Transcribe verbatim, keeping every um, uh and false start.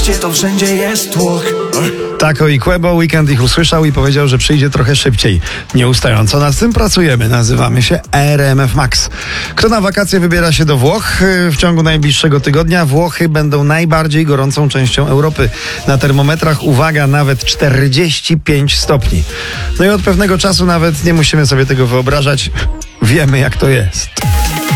mieście to wszędzie jest tłok. Tako i Quebo, Weekend ich usłyszał i powiedział, że przyjdzie trochę szybciej. Nieustająco nad tym pracujemy. Nazywamy się R M F Max. Kto na wakacje wybiera się do Włoch? W ciągu najbliższego tygodnia Włochy będą najbardziej gorącą częścią Europy. Na termometrach, uwaga, nawet czterdzieści pięć stopni. No i od pewnego czasu nawet nie musimy sobie tego wyobrażać. Wiemy, jak to jest.